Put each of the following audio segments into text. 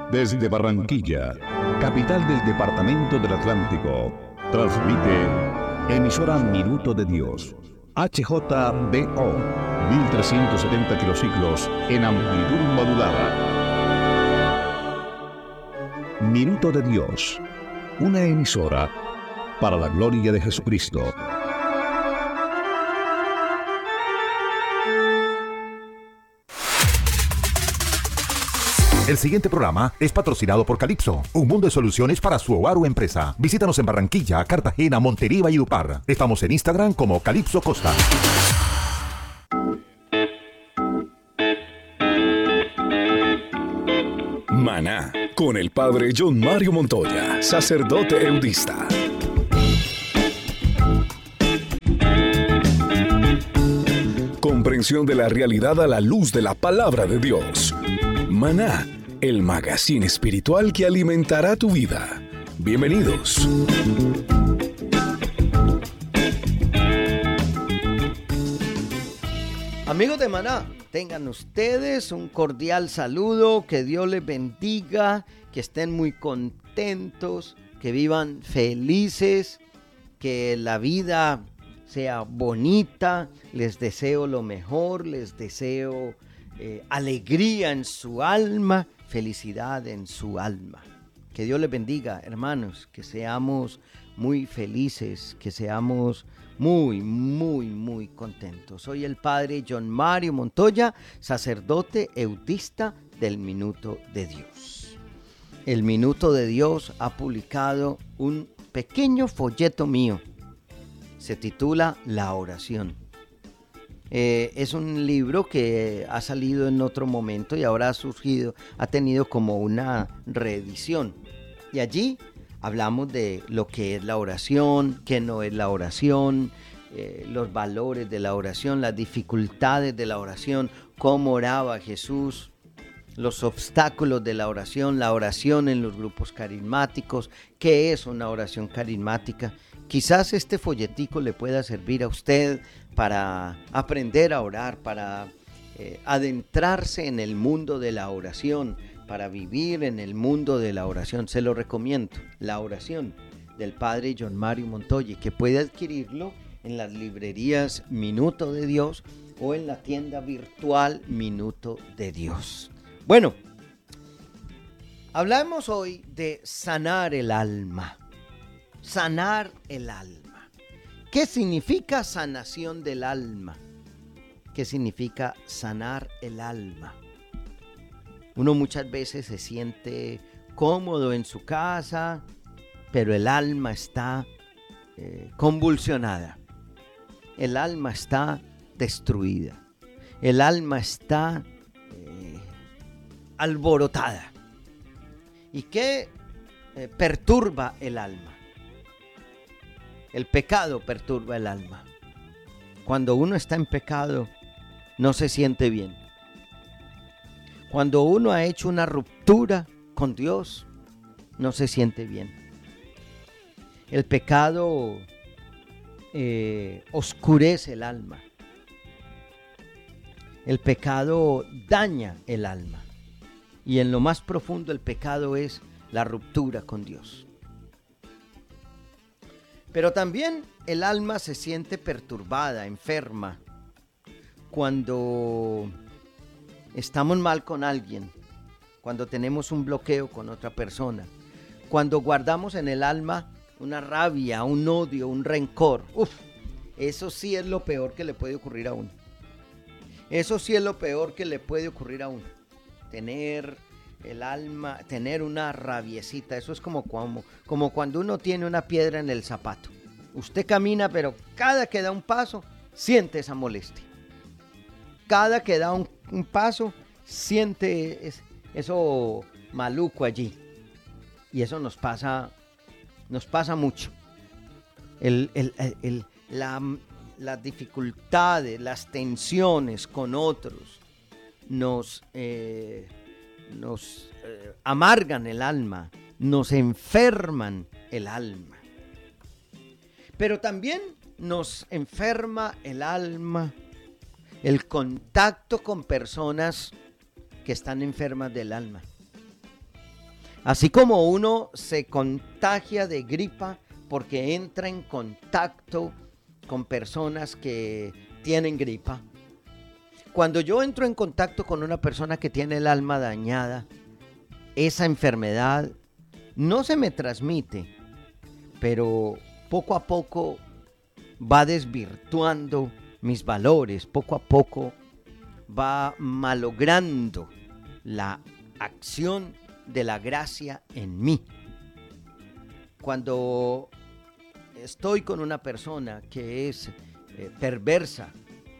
Desde Barranquilla, capital del departamento del Atlántico, transmite emisora Minuto de Dios, HJBO, 1370 kilociclos en amplitud modulada. Minuto de Dios, una emisora para la gloria de Jesucristo. El siguiente programa es patrocinado por Calypso, un mundo de soluciones para su hogar o empresa. Visítanos en Barranquilla, Cartagena, Montería y Valledupar. Estamos en Instagram como Calypso Costa. Maná, con el padre John Mario Montoya, sacerdote eudista. Comprensión de la realidad a la luz de la palabra de Dios. Maná, el magazine espiritual que alimentará tu vida. Bienvenidos. Amigos de Maná, tengan ustedes un cordial saludo, que Dios les bendiga, que estén muy contentos, que vivan felices, que la vida sea bonita. Les deseo lo mejor, les deseo alegría en su alma, felicidad en su alma. Que Dios les bendiga, hermanos, que seamos muy felices, que seamos muy contentos. Soy el padre John Mario Montoya, sacerdote eudista del Minuto de Dios. El Minuto de Dios ha publicado un pequeño folleto mío. Se titula La Oración. Es un libro que ha salido en otro momento y ahora ha tenido como una reedición. Y allí hablamos de lo que es la oración, qué no es la oración, los valores de la oración, las dificultades de la oración, cómo oraba Jesús, los obstáculos de la oración en los grupos carismáticos, qué es una oración carismática. Quizás este folletico le pueda servir a usted para aprender a orar, para adentrarse en el mundo de la oración, para vivir en el mundo de la oración. Se lo recomiendo, La Oración, del padre John Mario Montoya, que puede adquirirlo en las librerías Minuto de Dios o en la tienda virtual Minuto de Dios. Bueno, hablamos hoy de sanar el alma. Sanar el alma. ¿Qué significa sanación del alma? ¿Qué significa sanar el alma? Uno muchas veces se siente cómodo en su casa, pero el alma está convulsionada. El alma está destruida. El alma está alborotada. ¿Y qué perturba el alma? El pecado perturba el alma. Cuando uno está en pecado, no se siente bien. Cuando uno ha hecho una ruptura con Dios, no se siente bien. El pecado oscurece el alma. El pecado daña el alma. Y en lo más profundo el pecado es la ruptura con Dios. Pero también el alma se siente perturbada, enferma, cuando estamos mal con alguien, cuando tenemos un bloqueo con otra persona, cuando guardamos en el alma una rabia, un odio, un rencor. Eso sí es lo peor que le puede ocurrir a uno. Eso sí es lo peor que le puede ocurrir a uno. Tener el alma, tener una rabiecita. Eso es como cuando uno tiene una piedra en el zapato. Usted camina, pero cada que da un paso, siente esa molestia. Cada que da un paso, siente eso maluco allí. Y eso nos pasa mucho. Las dificultades, las tensiones con otros nos amargan el alma, nos enferman el alma. Pero también nos enferma el alma el contacto con personas que están enfermas del alma. Así como uno se contagia de gripa porque entra en contacto con personas que tienen gripa. Cuando yo entro en contacto con una persona que tiene el alma dañada, esa enfermedad no se me transmite, pero poco a poco va desvirtuando mis valores, poco a poco va malogrando la acción de la gracia en mí. Cuando estoy con una persona que es perversa,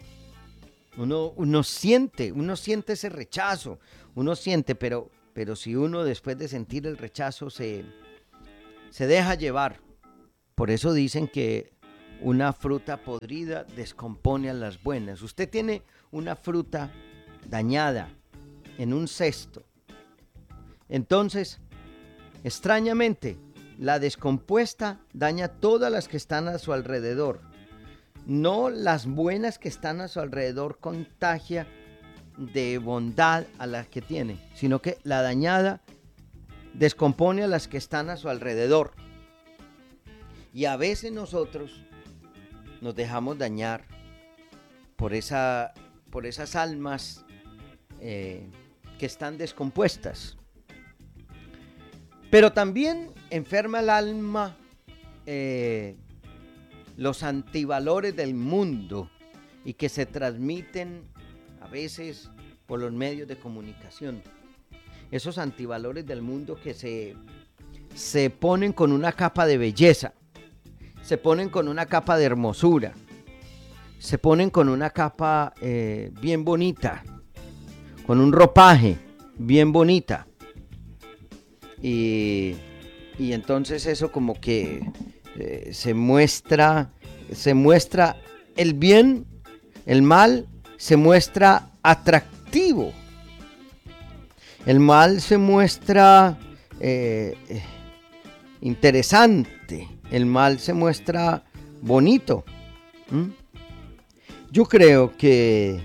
uno siente ese rechazo, pero si uno después de sentir el rechazo se deja llevar. Por eso dicen que una fruta podrida descompone a las buenas. Usted tiene una fruta dañada en un cesto. Entonces, extrañamente, la descompuesta daña todas las que están a su alrededor. No las buenas que están a su alrededor contagia de bondad a las que tiene, sino que la dañada descompone a las que están a su alrededor. Y a veces nosotros nos dejamos dañar por esas almas que están descompuestas. Pero también enferma el alma los antivalores del mundo y que se transmiten a veces por los medios de comunicación. Esos antivalores del mundo que se ponen con una capa de belleza, se ponen con una capa de hermosura, se ponen con una capa bien bonita, con un ropaje bien bonita. Y entonces eso como que se muestra el bien, el mal se muestra atractivo. El mal se muestra interesante, el mal se muestra bonito. Yo creo que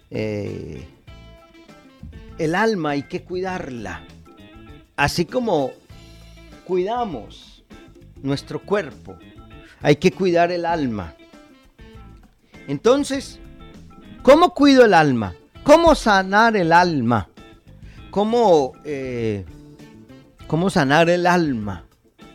el alma hay que cuidarla. Así como cuidamos nuestro cuerpo, hay que cuidar el alma. Entonces, ¿cómo cuido el alma? ¿Cómo sanar el alma? ¿Cómo sanar el alma?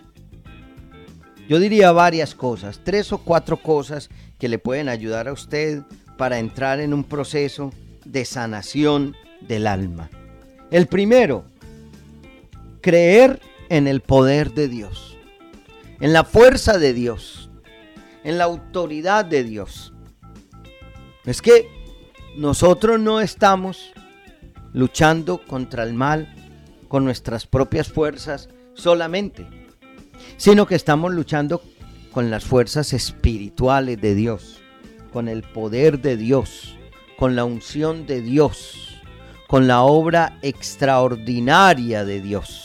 Yo diría varias cosas, 3 o 4 cosas que le pueden ayudar a usted para entrar en un proceso de sanación del alma. El primero, creer en el poder de Dios, en la fuerza de Dios, en la autoridad de Dios. Es que nosotros no estamos luchando contra el mal con nuestras propias fuerzas solamente, sino que estamos luchando con las fuerzas espirituales de Dios, con el poder de Dios, con la unción de Dios, con la obra extraordinaria de Dios.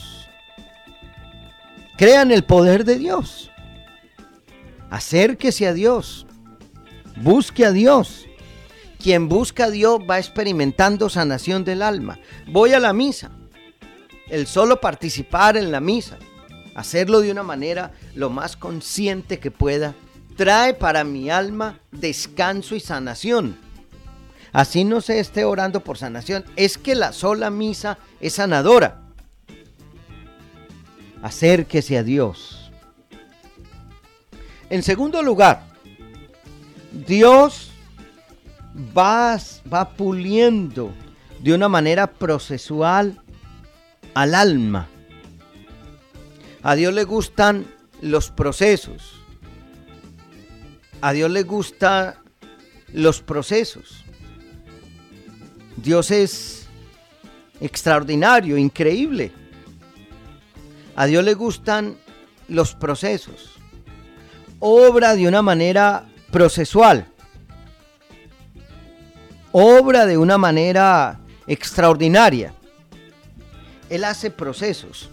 Crean el poder de Dios. Acérquese a Dios. Busque a Dios. Quien busca a Dios va experimentando sanación del alma. Voy a la misa. El solo participar en la misa, hacerlo de una manera lo más consciente que pueda, trae para mi alma descanso y sanación. Así no se esté orando por sanación, es que la sola misa es sanadora. Acérquese a Dios. En segundo lugar, Dios va puliendo de una manera procesual al alma. A Dios le gustan los procesos. A Dios le gustan los procesos. Dios es extraordinario, increíble. A Dios le gustan los procesos. Obra de una manera procesual. Obra de una manera extraordinaria. Él hace procesos.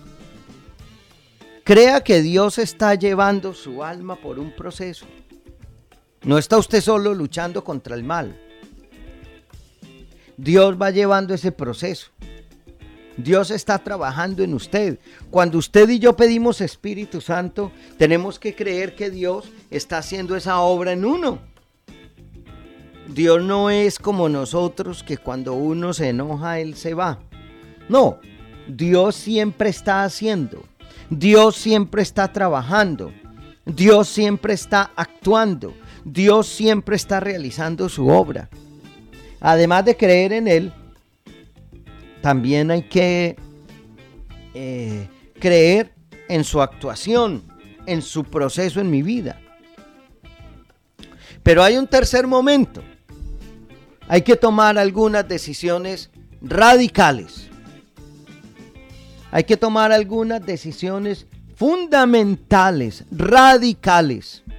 Crea que Dios está llevando su alma por un proceso. No está usted solo luchando contra el mal. Dios va llevando ese proceso. Dios está trabajando en usted. Cuando usted y yo pedimos Espíritu Santo, tenemos que creer que Dios está haciendo esa obra en uno. Dios no es como nosotros, que cuando uno se enoja, Él se va. No, Dios siempre está haciendo. Dios siempre está trabajando. Dios siempre está actuando. Dios siempre está realizando su obra. Además de creer en Él, también hay que creer en su actuación, en su proceso en mi vida. Pero hay un tercer momento. Hay que tomar algunas decisiones radicales. Hay que tomar algunas decisiones fundamentales, radicales.